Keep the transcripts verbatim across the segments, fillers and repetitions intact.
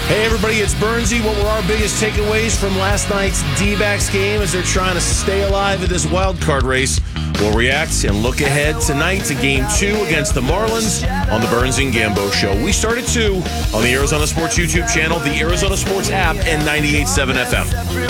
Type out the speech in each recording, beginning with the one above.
Hey, everybody, it's Bernsey. What were our biggest takeaways from last night's D-backs game as they're trying to stay alive in this wild card race? We'll react and look ahead tonight to Game two against the Marlins on the Bernsey and Gambo Show. We start at two on the Arizona Sports YouTube channel, the Arizona Sports app, and ninety-eight point seven F M.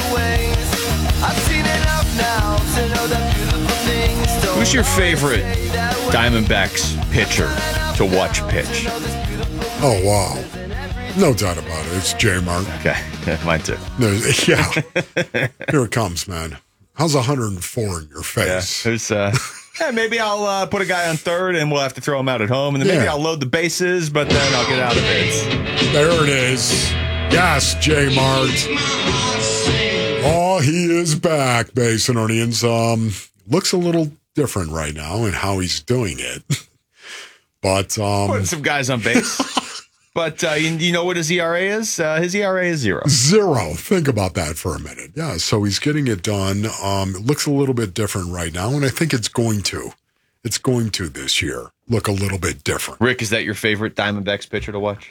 Who's your favorite Diamondbacks pitcher to watch pitch? Oh, wow. No doubt about it. It's J Mart. Okay, mine too. No, yeah. Here it comes, man. How's one hundred four in your face? Yeah, who's, uh, yeah, maybe I'll uh, put a guy on third and we'll have to throw him out at home. And then maybe Yeah. I'll load the bases, but then I'll get out of it. There it is. Yes, J Mart. Oh, he is back, Basinonians. Um, looks a little different right now in how he's doing it. But, um, Putting some guys on base. But uh, you, you know what his E R A is? Uh, his E R A is zero. Zero. Think about that for a minute. Yeah, so he's getting it done. Um, it looks a little bit different right now, and I think it's going to. It's going to this year look a little bit different. Rick, is that your favorite Diamondbacks pitcher to watch?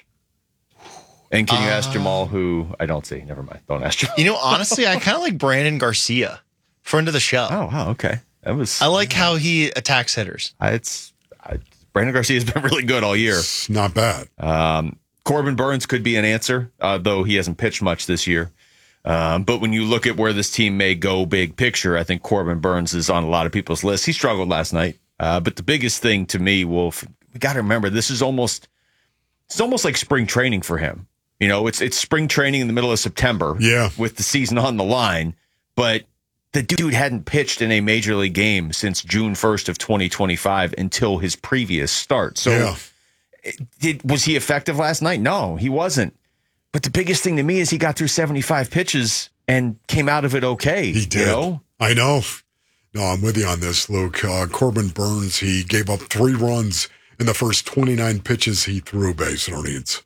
And can you ask Uh, Jamal who I don't see? Never mind. Don't ask Jamal. You know, honestly, I kind of like Brandon Garcia, friend of the show. Oh, wow. Okay. That was. I like how he attacks hitters. I, it's I, Brandon Garcia has been really good all year. It's not bad. Um, Corbin Burns could be an answer, uh, though he hasn't pitched much this year. Um, but when you look at where this team may go big picture, I think Corbin Burns is on a lot of people's lists. He struggled last night. Uh, but the biggest thing to me, Wolf, we got to remember, this is almost, it's almost like spring training for him. You know, it's it's spring training in the middle of September Yeah. with the season on the line. But the dude hadn't pitched in a major league game since June first of twenty twenty-five until his previous start. So Yeah. Did, was he effective last night? No, he wasn't. But the biggest thing to me is he got through seventy-five pitches and came out of it okay. He did. You know? I know. No, I'm with you on this, Luke. Uh, Corbin Burns, he gave up three runs in the first twenty-nine pitches he threw, Basinonians.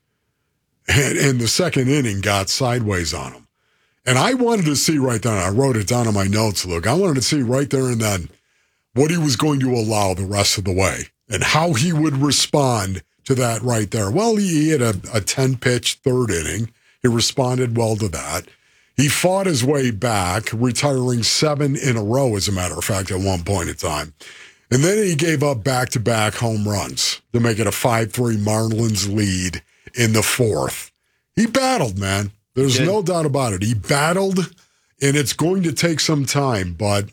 And in the second inning, got sideways on him. And I wanted to see right then, I wrote it down in my notes, Luke. I wanted to see right there and then what he was going to allow the rest of the way and how he would respond to that right there. Well, he had a, a ten-pitch third inning. He responded well to that. He fought his way back, retiring seven in a row, as a matter of fact, at one point in time. And then he gave up back-to-back home runs to make it a five three Marlins lead in the fourth. He battled, man. There's Did. no doubt about it. He battled, and it's going to take some time, but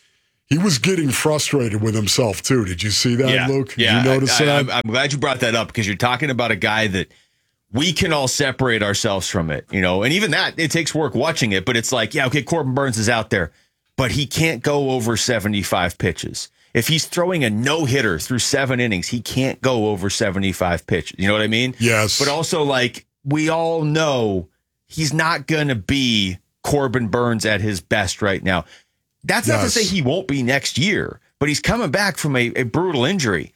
he was getting frustrated with himself, too. Did you see that, Luke? Did yeah. you notice I, I, that? I'm, I'm glad you brought that up because you're talking about a guy that we can all separate ourselves from it, you know, and even that, it takes work watching it, but it's like, yeah, okay, Corbin Burns is out there, but he can't go over seventy-five pitches. If he's throwing a no-hitter through seven innings, he can't go over seventy-five pitches. You know what I mean? Yes. But also, like, we all know he's not going to be Corbin Burns at his best right now. That's not to Yes. say he won't be next year, but he's coming back from a, a brutal injury.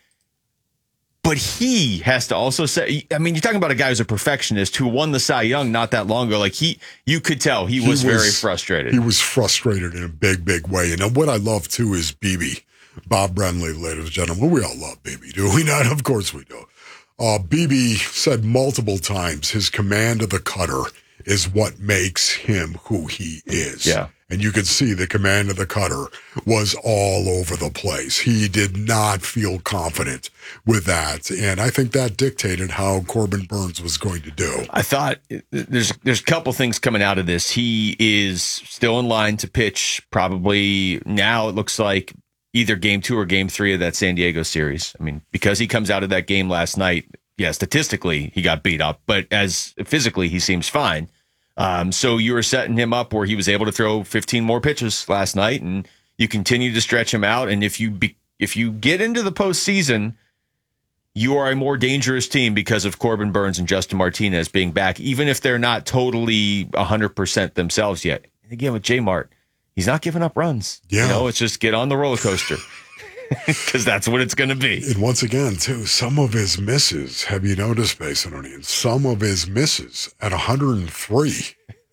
But he has to also say, I mean, you're talking about a guy who's a perfectionist who won the Cy Young not that long ago. Like, he, you could tell he, He was, very was- frustrated. He was frustrated in a big, big way. And what I love, too, is B B. Bob Brenly, ladies and gentlemen. We all love B B, do we not? Of course we do. Uh, B B said multiple times his command of the cutter is what makes him who he is. Yeah. And you could see the command of the cutter was all over the place. He did not feel confident with that. And I think that dictated how Corbin Burns was going to do. I thought there's there's a couple things coming out of this. He is still in line to pitch probably now, it looks like, either game two or game three of that San Diego series. I mean, because he comes out of that game last night, yeah, statistically he got beat up, but as physically he seems fine. Um, so you were setting him up where he was able to throw fifteen more pitches last night, and you continue to stretch him out. And if you be, if you get into the postseason, you are a more dangerous team because of Corbin Burns and Justin Martinez being back, even if they're not totally one hundred percent themselves yet. And again, with J Mart, he's not giving up runs. Yeah. You know, it's just get on the roller coaster because that's what it's going to be. And once again, too, some of his misses, have you noticed, Basinonians? Some of his misses at one hundred three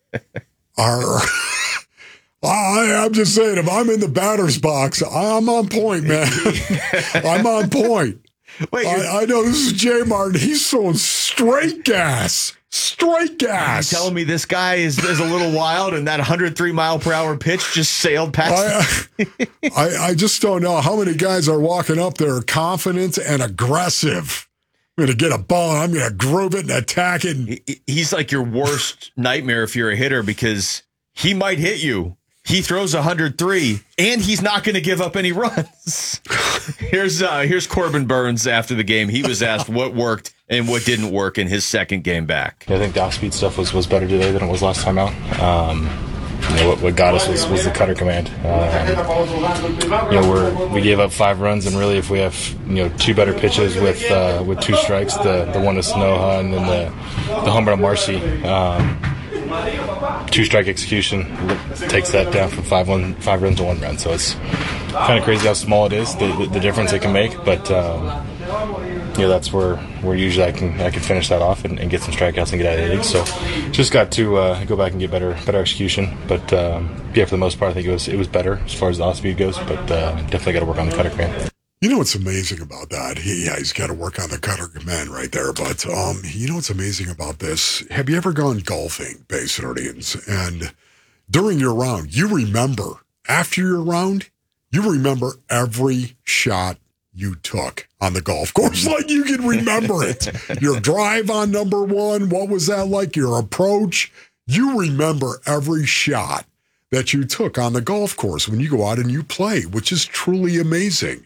are, I, I'm just saying, if I'm in the batter's box, I'm on point, man. I'm on point. Wait, you're- I, I know this is J Martin. He's throwing straight gas. Straight gas. You're telling me this guy is, is a little wild and that one hundred three mile per hour pitch just sailed past? I, I, I just don't know how many guys are walking up there confident and aggressive. I'm going to get a ball and I'm going to groove it and attack it. He- He's like your worst nightmare if you're a hitter because he might hit you. He throws one hundred three, and he's not going to give up any runs. here's uh, here's Corbin Burns after the game. He was asked what worked and what didn't work in his second game back. I think the off-speed stuff was, was better today than it was last time out. Um, you know, what, what got us was, was the cutter command. Um, you know, we're, we gave up five runs, and really, if we have you know two better pitches with uh, with two strikes, the the one to Sanoja and then the the homer to Marcy. Um, Two strike execution takes that down from five one five runs to one run. So it's kind of crazy how small it is, the, the, the difference it can make. But um, you know, that's where, where usually I can I can finish that off and, and get some strikeouts and get out of innings. So just got to uh, go back and get better better execution. But um, yeah, for the most part, I think it was it was better as far as the off speed goes. But uh, definitely got to work on the cutter command. You know what's amazing about that? He, yeah, he's got to work on the cutter command right there. But um, you know what's amazing about this? Have you ever gone golfing, Base Audience? And during your round, you remember, after your round, you remember every shot you took on the golf course. Like you can remember it. Your drive on number one, what was that like? Your approach. You remember every shot that you took on the golf course when you go out and you play, which is truly amazing.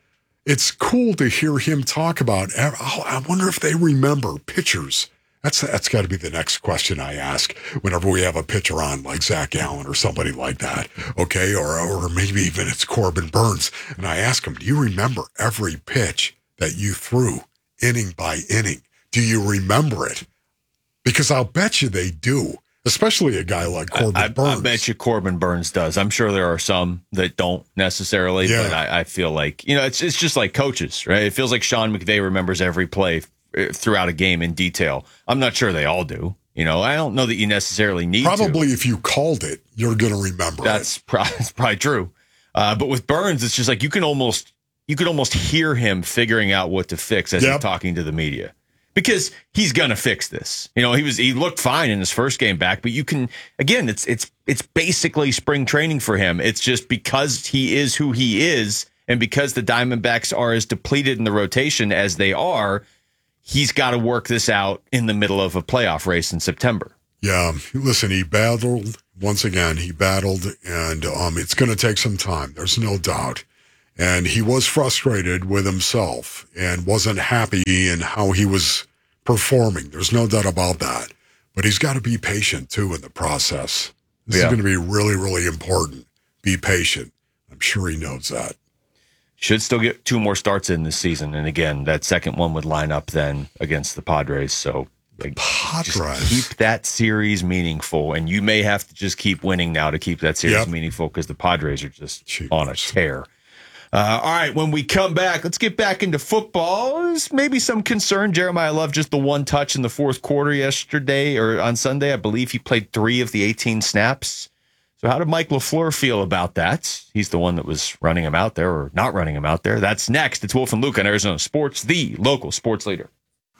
It's cool to hear him talk about, oh, I wonder if they remember pitchers. That's that's got to be the next question I ask whenever we have a pitcher on, like Zach Allen or somebody like that, okay? Or or maybe even it's Corbin Burns. And I ask him, do you remember every pitch that you threw, inning by inning? Do you remember it? Because I'll bet you they do. Especially a guy like Corbin I, I, Burns. I bet you Corbin Burns does. I'm sure there are some that don't necessarily, Yeah. but I, I feel like, you know, it's it's just like coaches, right? It feels like Sean McVay remembers every play throughout a game in detail. I'm not sure they all do. You know, I don't know that you necessarily need Probably to. if you called it, you're going to remember That's, it. pro- that's probably true. Uh, but with Burns, it's just like you can almost you could almost hear him figuring out what to fix as Yep. he's talking to the media. Because he's gonna fix this. You know, he was he looked fine in his first game back, but you can again, it's it's it's basically spring training for him. It's just because he is who he is, and because the Diamondbacks are as depleted in the rotation as they are, he's got to work this out in the middle of a playoff race in September. Yeah, listen, he battled, once again, he battled, and um, it's going to take some time. There's no doubt. And he was frustrated with himself and wasn't happy in how he was performing. There's no doubt about that. But he's got to be patient, too, in the process. This Yeah. is going to be really, really important. Be patient. I'm sure he knows that. Should still get two more starts in this season. And again, that second one would line up then against the Padres. So like, Padres. just keep that series meaningful. And you may have to just keep winning now to keep that series Yep. meaningful because the Padres are just Jeez. on a tear. Uh, all right, when we come back, let's get back into football. There's maybe some concern. Jeremiah Love just the one touch in the fourth quarter yesterday or on Sunday. I believe he played three of the eighteen snaps. So how did Mike LaFleur feel about that? He's the one that was running him out there or not running him out there. That's next. It's Wolf and Luke on Arizona Sports, the local sports leader.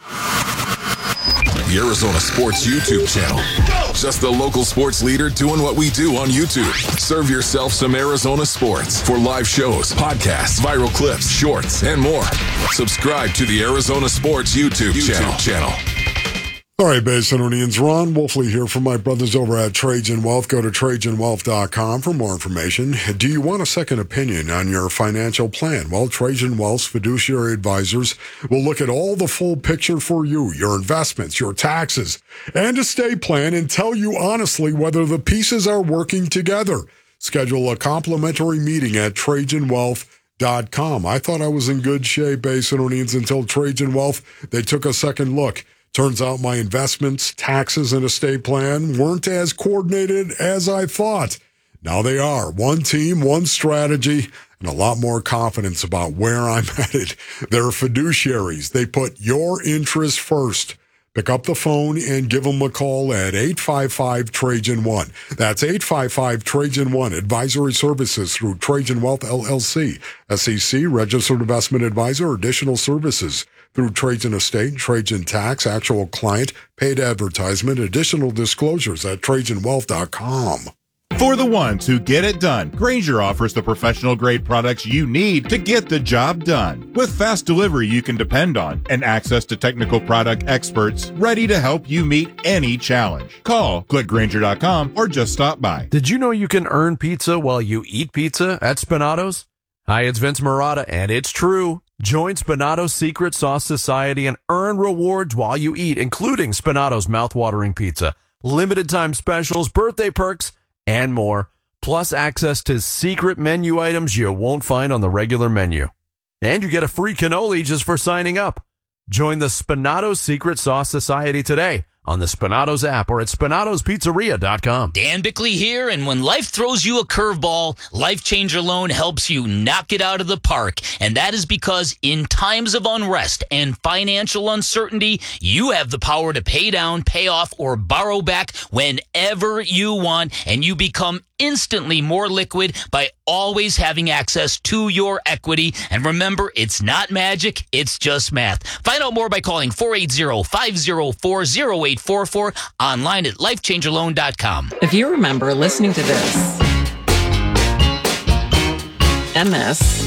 The Arizona Sports YouTube channel. Just the local sports leader doing what we do on YouTube. Serve yourself some Arizona sports for live shows, podcasts, viral clips, shorts, and more. Subscribe to the Arizona Sports YouTube, YouTube channel. channel. All right, Basinonians, Ron Wolfley here from my brothers over at Trajan Wealth. Go to trajan wealth dot com for more information. Do you want a second opinion on your financial plan? Well, Trajan Wealth's fiduciary advisors will look at all the full picture for you, your investments, your taxes, and estate plan, and tell you honestly whether the pieces are working together. Schedule a complimentary meeting at trajan wealth dot com. I thought I was in good shape, Basinonians, until Trajan Wealth. They took a second look. Turns out my investments, taxes, and estate plan weren't as coordinated as I thought. Now they are. One team, one strategy, and a lot more confidence about where I'm headed. They're fiduciaries. They put your interests first. Pick up the phone and give them a call at eight five five Trajan one. That's eight five five Trajan one. Advisory services through Trajan Wealth, L L C. S E C, registered investment advisor, additional services. through Trajan Estate, Trajan Tax, actual client, paid advertisement, additional disclosures at Trajan Wealth dot com. For the ones who get it done, Grainger offers the professional-grade products you need to get the job done. With fast delivery you can depend on and access to technical product experts ready to help you meet any challenge. Call, click Grainger dot com, or just stop by. Did you know you can earn pizza while you eat pizza at Spinato's? Hi, it's Vince Marotta, and it's true. Join Spinato's Secret Sauce Society and earn rewards while you eat, including Spinato's mouthwatering pizza, limited time specials, birthday perks, and more, plus access to secret menu items you won't find on the regular menu. And you get a free cannoli just for signing up. Join the Spinato's Secret Sauce Society today on the Spinato's app or at spinatos pizzeria dot com. Dan Bickley here, and when life throws you a curveball, Life Changer Loan helps you knock it out of the park. And that is because in times of unrest and financial uncertainty, you have the power to pay down, pay off, or borrow back whenever you want, and you become instantly more liquid by always having access to your equity. And remember, it's not magic, it's just math. Find out more by calling four eight zero, five zero four, zero eight four four, online at life changer loan dot com. If you remember listening to this and this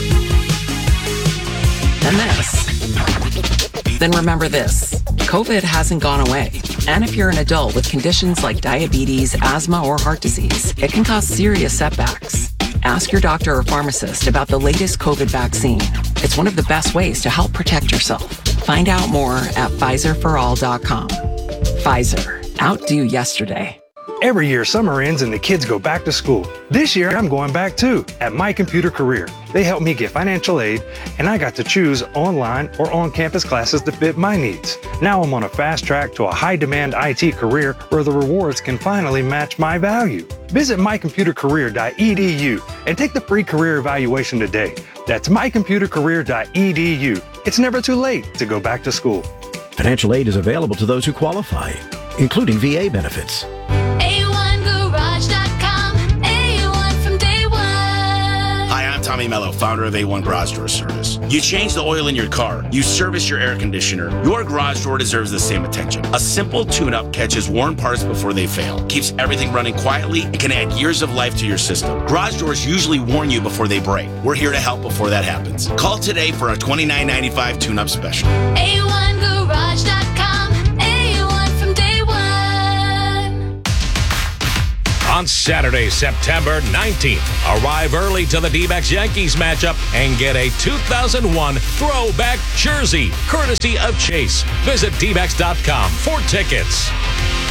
and this, then remember this. COVID hasn't gone away. And if you're an adult with conditions like diabetes, asthma, or heart disease, it can cause serious setbacks. Ask your doctor or pharmacist about the latest COVID vaccine. It's one of the best ways to help protect yourself. Find out more at Pfizer for all dot com. Pfizer. Outdo yesterday. Every year, summer ends and the kids go back to school. This year, I'm going back too at My Computer Career. They helped me get financial aid, and I got to choose online or on-campus classes that fit my needs. Now I'm on a fast track to a high-demand I T career where the rewards can finally match my value. Visit my computer career dot e d u and take the free career evaluation today. That's my computer career dot e d u. It's never too late to go back to school. Financial aid is available to those who qualify, including V A benefits. A one garage dot com, A one from day one. Hi, I'm Tommy Mello, founder of A one Garage Door Service. You change the oil in your car, you service your air conditioner, your garage door deserves the same attention. A simple tune-up catches worn parts before they fail, keeps everything running quietly, and can add years of life to your system. Garage doors usually warn you before they break. We're here to help before that happens. Call today for a twenty-nine ninety-five tune-up special. A one garage dot com, A one from day one. On Saturday, September nineteenth, arrive early to the D-backs Yankees matchup and get a two thousand one throwback jersey, courtesy of Chase. Visit D backs dot com for tickets.